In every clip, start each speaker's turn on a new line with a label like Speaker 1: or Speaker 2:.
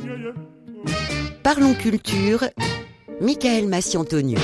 Speaker 1: Parlons culture, Michael Massiantonu.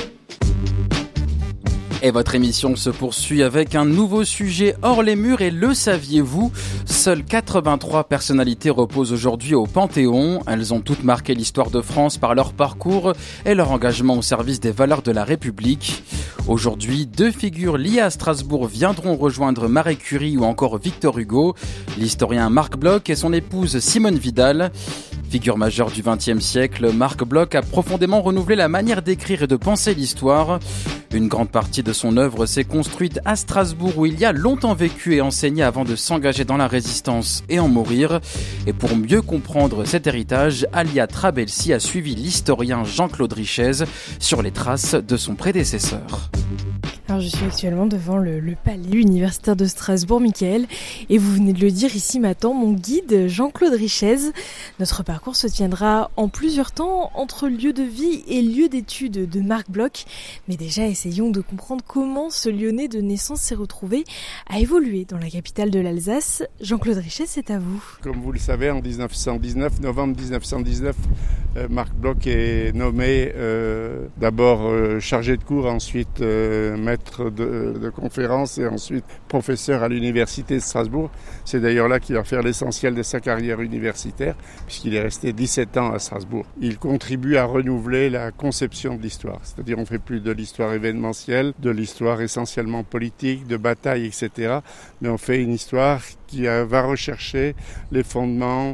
Speaker 2: Et votre émission se poursuit avec un nouveau sujet hors les murs et le saviez-vous ? Seules 83 personnalités reposent aujourd'hui au Panthéon. Elles ont toutes marqué l'histoire de France par leur parcours et leur engagement au service des valeurs de la République. Aujourd'hui, 2 figures liées à Strasbourg viendront rejoindre Marie Curie ou encore Victor Hugo, l'historien Marc Bloch et son épouse Simone Vidal. Figure majeure du XXe siècle, Marc Bloch a profondément renouvelé la manière d'écrire et de penser l'histoire. Une grande partie de son œuvre s'est construite à Strasbourg où il y a longtemps vécu et enseigné avant de s'engager dans la résistance et en mourir. Et pour mieux comprendre cet héritage, Alia Trabelsi a suivi l'historien Jean-Claude Richez sur les traces de son prédécesseur.
Speaker 3: Alors je suis actuellement devant le palais universitaire de Strasbourg, Michael, et vous venez de le dire, ici m'attend mon guide Jean-Claude Richez. Notre parcours se tiendra en plusieurs temps entre lieu de vie et lieu d'études de Marc Bloch. Mais déjà, essayons de comprendre comment ce Lyonnais de naissance s'est retrouvé à évoluer dans la capitale de l'Alsace. Jean-Claude Richez, c'est à vous.
Speaker 4: Comme vous le savez, en novembre 1919, Marc Bloch est nommé d'abord chargé de cours, ensuite maître de conférence et ensuite professeur à l'université de Strasbourg. C'est d'ailleurs là qu'il va faire l'essentiel de sa carrière universitaire puisqu'il est resté 17 ans à Strasbourg. Il contribue à renouveler la conception de l'histoire, c'est-à-dire on ne fait plus de l'histoire événementielle, de l'histoire essentiellement politique, de bataille, etc. Mais on fait une histoire qui va rechercher les fondements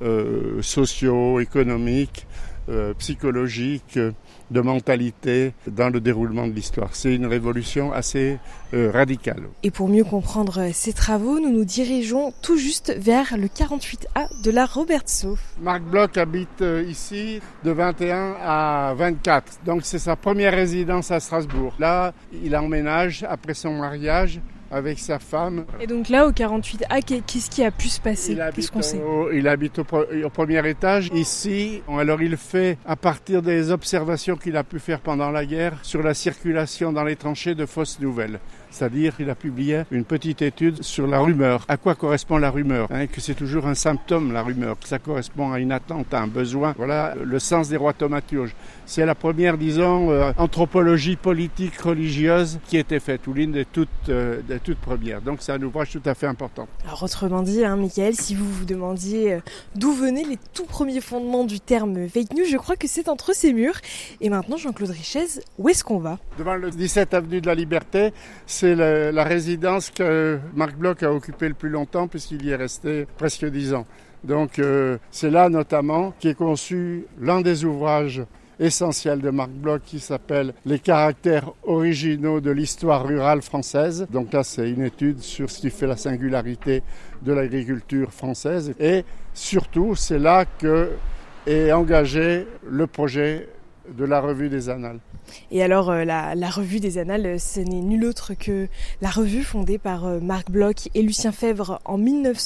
Speaker 4: sociaux, économiques, psychologiques, de mentalité dans le déroulement de l'histoire. C'est une révolution assez radicale.
Speaker 3: Et pour mieux comprendre ces travaux, nous nous dirigeons tout juste vers le 48A de la Robertsau.
Speaker 4: Marc Bloch habite ici de 21 à 24. Donc c'est sa première résidence à Strasbourg. Là, il emménage après son mariage avec sa femme.
Speaker 3: Et donc là, au 48A, qu'est-ce qui a pu se passer ? Qu'est-ce qu'on sait ?
Speaker 4: Il habite au premier étage. Ici, alors il fait, à partir des observations qu'il a pu faire pendant la guerre, sur la circulation dans les tranchées de fausses nouvelles. C'est-à-dire qu'il a publié une petite étude sur la rumeur. À quoi correspond la rumeur ? Que c'est toujours un symptôme, la rumeur. Que ça correspond à une attente, à un besoin. Voilà le sens des rois thaumaturges. C'est la première, disons, anthropologie politique religieuse qui était faite, ou l'une des toutes premières. Donc c'est un ouvrage tout à fait important.
Speaker 3: Alors autrement dit, Michael, si vous vous demandiez d'où venaient les tout premiers fondements du terme fake news, je crois que c'est entre ces murs. Et maintenant, Jean-Claude Richez, où est-ce qu'on va ?
Speaker 4: Devant le 17 avenue de la Liberté, c'est la résidence que Marc Bloch a occupée le plus longtemps puisqu'il y est resté presque 10 ans. Donc c'est là notamment qu'est conçu l'un des ouvrages essentiels de Marc Bloch qui s'appelle « Les caractères originaux de l'histoire rurale française ». Donc là, c'est une étude sur ce qui fait la singularité de l'agriculture française. Et surtout, c'est là qu'est engagé le projet de la Revue des Annales.
Speaker 3: Et alors, la Revue des Annales, ce n'est nul autre que la revue fondée par Marc Bloch et Lucien Febvre en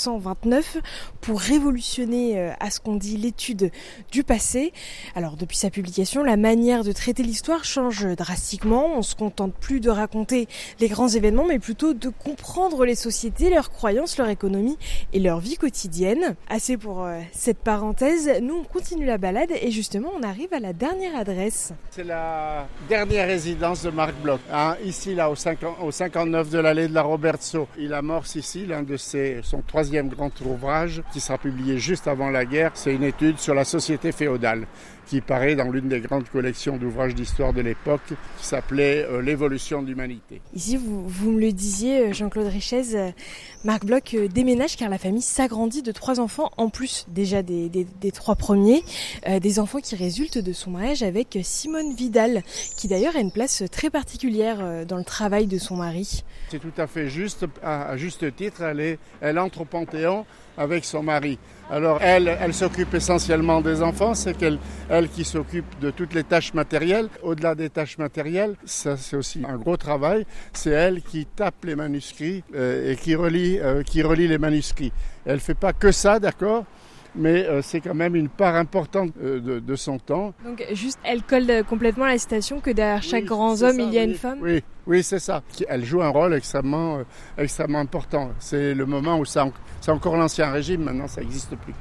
Speaker 3: 1929 pour révolutionner, à ce qu'on dit, l'étude du passé. Alors, depuis sa publication, la manière de traiter l'histoire change drastiquement. On ne se contente plus de raconter les grands événements, mais plutôt de comprendre les sociétés, leurs croyances, leur économie et leur vie quotidienne. Assez pour cette parenthèse. Nous, on continue la balade et justement, on arrive à la dernière adresse.
Speaker 4: C'est la dernière résidence de Marc Bloch, ici là au 59 de l'allée de la Robertsau. Il amorce ici son troisième grand ouvrage qui sera publié juste avant la guerre. C'est une étude sur la société féodale qui paraît dans l'une des grandes collections d'ouvrages d'histoire de l'époque qui s'appelait L'évolution de l'humanité.
Speaker 3: Ici, vous me le disiez, Jean-Claude Richez, Marc Bloch déménage car la famille s'agrandit de 3 enfants, en plus déjà des 3 premiers, des enfants qui résultent de son mariage avec Simone Vidal, qui d'ailleurs a une place très particulière dans le travail de son mari.
Speaker 4: C'est tout à fait juste, à juste titre, elle entre au Panthéon avec son mari. Alors elle s'occupe essentiellement des enfants, c'est elle qui s'occupe de toutes les tâches matérielles. Au-delà des tâches matérielles, ça c'est aussi un gros travail, c'est elle qui tape les manuscrits et qui relit les manuscrits. Elle ne fait pas que ça, d'accord ? Mais c'est quand même une part importante de son temps.
Speaker 3: Donc juste, elle colle complètement la citation que derrière chaque grand homme, il y a une femme.
Speaker 4: Oui, c'est ça. Elle joue un rôle extrêmement important. C'est le moment où c'est encore l'Ancien Régime, maintenant ça n'existe plus.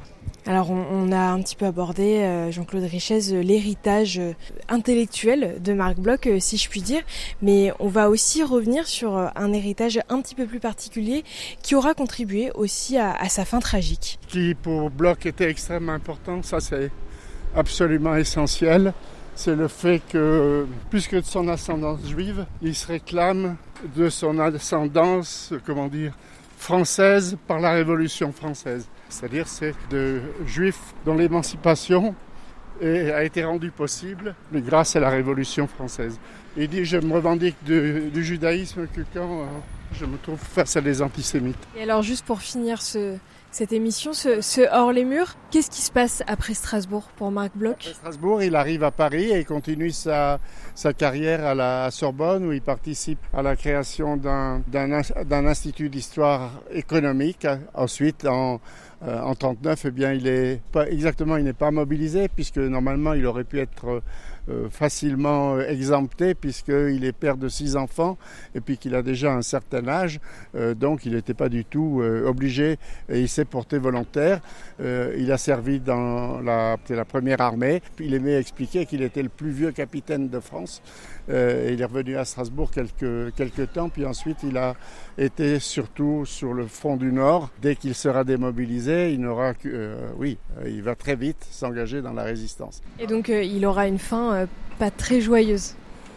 Speaker 3: Alors on a un petit peu abordé, Jean-Claude Richez, l'héritage intellectuel de Marc Bloch, si je puis dire, mais on va aussi revenir sur un héritage un petit peu plus particulier qui aura contribué aussi à sa fin tragique.
Speaker 4: Ce qui pour Bloch était extrêmement important, ça c'est absolument essentiel, c'est le fait que, plus que de son ascendance juive, il se réclame de son ascendance, française par la Révolution française. C'est-à-dire c'est de juifs dont l'émancipation a été rendue possible mais grâce à la Révolution française. Il dit « Je me revendique du judaïsme que quand je me trouve face à des antisémites ».
Speaker 3: Et alors juste pour finir cette émission, ce hors les murs, qu'est-ce qui se passe après Strasbourg pour Marc Bloch ?
Speaker 4: Après Strasbourg, il arrive à Paris et il continue sa carrière à la Sorbonne où il participe à la création d'un institut d'histoire économique. Ensuite, en 1939, il n'est pas mobilisé puisque normalement il aurait pu être facilement exempté puisqu'il est père de 6 enfants et puis qu'il a déjà un certain âge, donc il n'était pas du tout obligé et il s'est porté volontaire. Il a servi dans la première armée, puis il aimait expliquer qu'il était le plus vieux capitaine de France. Il est revenu à Strasbourg quelques temps, puis ensuite il a été surtout sur le front du Nord. Dès qu'il sera démobilisé, il va très vite s'engager dans la résistance.
Speaker 3: Et donc il aura une fin pas très joyeuse.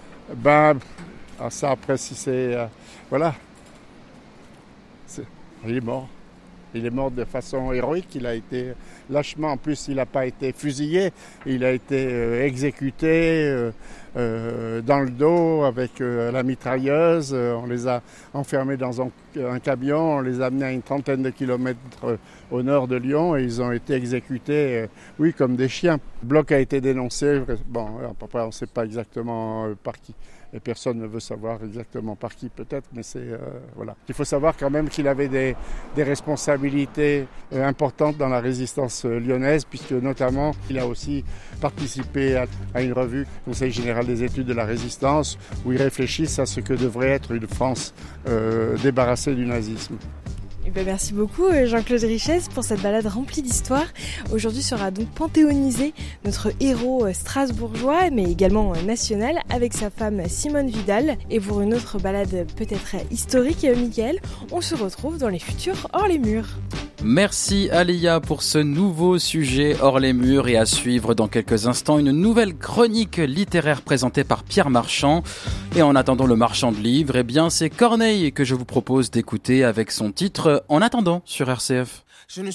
Speaker 4: Ça après si c'est... il est mort. Il est mort de façon héroïque, il a été lâchement, en plus il n'a pas été fusillé, il a été exécuté dans le dos avec la mitrailleuse, on les a enfermés dans un camion, on les a amenés à une trentaine de kilomètres au nord de Lyon et ils ont été exécutés, comme des chiens. Bloch a été dénoncé, à peu près on ne sait pas exactement par qui. Et personne ne veut savoir exactement par qui peut-être, mais Il faut savoir quand même qu'il avait des responsabilités importantes dans la résistance lyonnaise, puisque notamment il a aussi participé à une revue, Conseil général des études de la résistance, où il réfléchissent à ce que devrait être une France débarrassée du nazisme.
Speaker 3: Merci beaucoup Jean-Claude Richez pour cette balade remplie d'histoire. Aujourd'hui sera donc panthéonisé notre héros strasbourgeois mais également national avec sa femme Simone Vidal. Et pour une autre balade peut-être historique, Mickaël, on se retrouve dans les futurs Hors les murs.
Speaker 2: Merci Alia pour ce nouveau sujet hors les murs et à suivre dans quelques instants une nouvelle chronique littéraire présentée par Pierre Marchand. Et en attendant le marchand de livres, c'est Corneille que je vous propose d'écouter avec son titre En attendant sur RCF.